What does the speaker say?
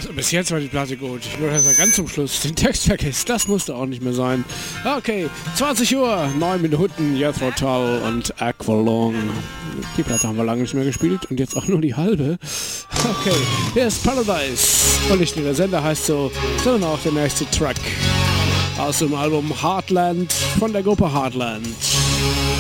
Also bis jetzt war die Platte gut. Nur dass er ganz zum Schluss den Text vergisst. Das musste auch nicht mehr sein. Okay, 20 Uhr, 9 Minuten, Jethro Tull und Aqualung. Die Platte haben wir lange nicht mehr gespielt und jetzt auch nur die halbe. Okay, hier ist Paradise. Und nicht nur der Sender heißt so, sondern auch der nächste Track aus dem Album Heartland von der Gruppe Heartland.